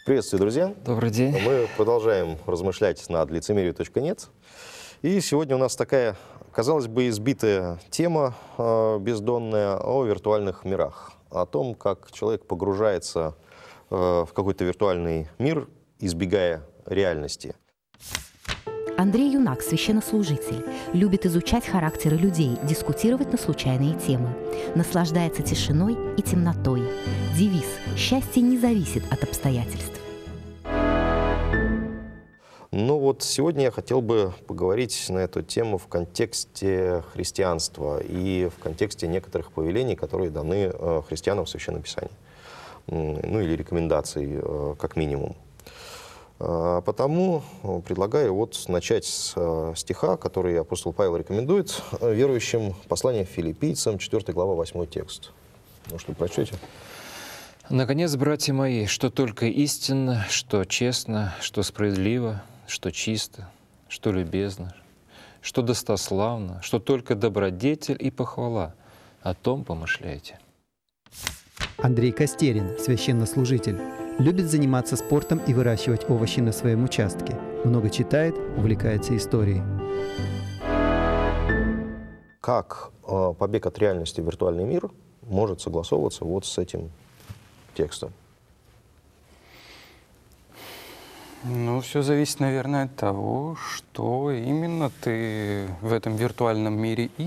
Приветствую, друзья! Добрый день. Мы продолжаем размышлять над лицемерие.нет. И сегодня у нас такая, казалось бы, избитая тема бездонная о виртуальных мирах. О том, как человек погружается в какой-то виртуальный мир, избегая реальности. Андрей Юнак, священнослужитель, любит изучать характеры людей, дискутировать на случайные темы. Наслаждается тишиной и темнотой. Девиз «Счастье не зависит от обстоятельств». Ну вот сегодня я хотел бы поговорить на эту тему в контексте христианства и в контексте некоторых повелений, которые даны христианам в Священном Писании. Ну или рекомендаций, как минимум. Потому предлагаю вот начать с стиха, который апостол Павел рекомендует верующим, послание филиппийцам, 4 глава, 8 текст. Может, вы прочтете? Наконец, братья мои, что только истинно, что честно, что справедливо, что чисто, что любезно, что достославно, что только добродетель и похвала, о том помышляйте. Андрей Костерин, священнослужитель, любит заниматься спортом и выращивать овощи на своем участке. Много читает, увлекается историей. Как побег от реальности в виртуальный мир может согласовываться вот с этим текстом? Ну, все зависит, наверное, от того, что именно ты в этом виртуальном мире ищешь.